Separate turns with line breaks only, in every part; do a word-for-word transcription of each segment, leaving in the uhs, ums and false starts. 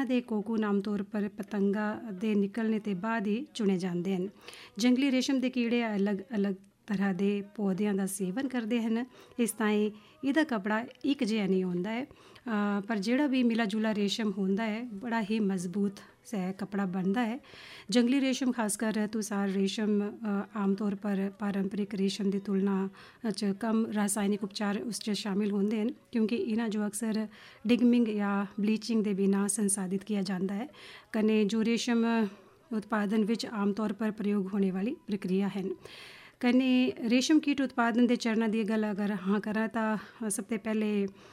इन्हां दे कोकून आम तौर पर पतंगा दे निकलने ते बाद ही चुने जाते हैं। जंगली रेशम के कीड़े अलग अलग तरह के पौदिਆਂ ਦਾ सेवन करते हैं, इस ताईं ਇਹਦਾ कपड़ा एक जिहा नहीं होंदा है, पर ਜਿਹੜਾ भी मिला जुला रेशम होंदा है बड़ा ही मजबूत से कपड़ा बनता है। जंगली रेशम खासकर तुषार रेशम आम तौर पर पारंपरिक रेशम की तुलना च कम रासायनिक उपचार उस च शामिल होंदे हैं, क्योंकि इन्हां जो अक्सर डिगमिंग या ब्लीचिंग के बिना संसाधित किया जाता है। कने जो रेशम उत्पादन विच आम तौर पर प्रयोग होने वाली प्रक्रिया है। कने रेशम कीट उत्पादन के चरणों की गल अगर हाँ करा तो सब तो पहले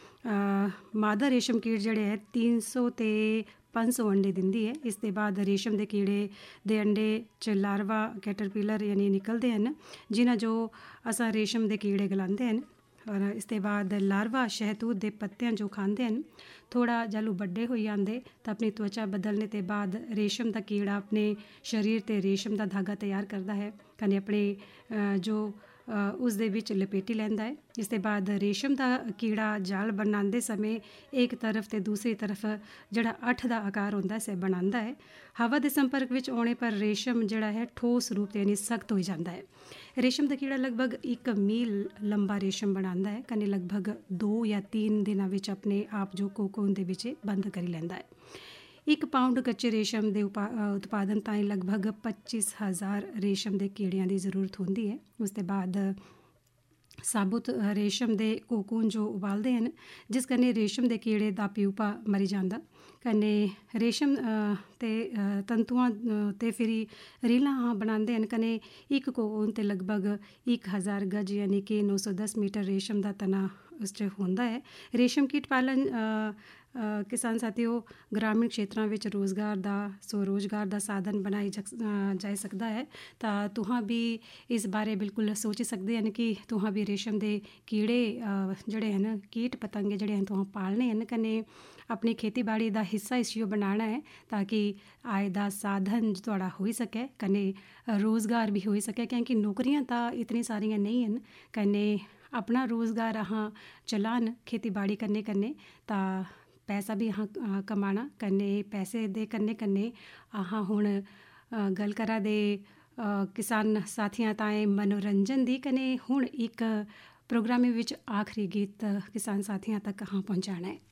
मादा रेशम कीट जड़े है तीन सौ तो पाँच सौ अंडे दिंदी है। इसके बाद रेशम के कीड़े दे अंडे च लार्वा कैटरपिलर यानी निकलते हैं, जिन्हें जो असा रेशम के कीड़े गलाते हैं। और इसके बाद लार्वा शहतूत के पत्तियां जो खाते हैं, थोड़ा जालू बड़े हो जाते तो अपनी त्वचा बदलने के बाद रेशम का कीड़ा अपने शरीर ते रेशम का धागा तैयार करता है, कने अपने जो उस दे विच लपेटी लैंदा है। इसके बाद रेशम का कीड़ा जाल बनाते समय एक तरफ तो दूसरी तरफ जड़ा अठ का आकार होंदा से बनाता है। हवा के संपर्क विच आने पर रेशम जड़ा है ठोस रूप यानी सख्त हो जाता है। रेशम का कीड़ा लगभग एक मील लंबा रेशम बनाता है, कने लगभग दो या तीन दिनों विच अपने आप जो कोकून दे विच बंद करी लैंदा है। एक पाउंड कच्चे रेशम के उत्पादन ताईं लगभग पच्चीस हज़ार रेशम के कीड़ियां की जरूरत होती है। उसके बाद साबुत रेशम के कोकून जो उबालते हैं, जिस कन्ने रेशम के कीड़े का प्यूपा मरी जाता। कन्ने रेशम ते तंतुआं ते फिरी रीलां बनाते हैं। कन्ने एक कोकून ते लगभग एक हज़ार गज यानी कि नौ सौ दस मीटर रेशम का तना उस च होंदा है। रेशम कीट पालन किसान साथियों ग्रामीण क्षेत्रों में रोज़गार का स्वरोज़गार का साधन बनाई जा सकता है। तो तुहां भी इस बारे बिल्कुल सोच सकते हैं कि तुहां भी रेशम के कीड़े जड़े हैं कीट पतंगे जड़े हैं तुहां पालने हैं, कने अपनी खेती बाड़ी का हिस्सा इसियो बनाना है, ताकि आय का साधन थोड़ा हो सके, कने रोज़गार भी हो सके, क्योंकि नौकरियां तो इतनी सारियां नहीं हैं। कने अपना रोज़गार अहाँ चलान खेती बाड़ी करने कन्ने ता पैसा भी अहाँ कमाना कन्ने पैसे दे कन्ने कन्ने अहाँ हुण गल करा दे किसान साथियां ताएं मनोरंजन दी, कने हुण एक प्रोग्राम विच आखिरी गीत किसान साथियां तक अहाँ पहुँचाना है।